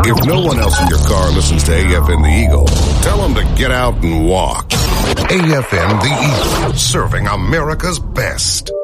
If no one else in your car listens to AFM the Eagle, tell them to get out and walk. AFM the Eagle, serving America's best.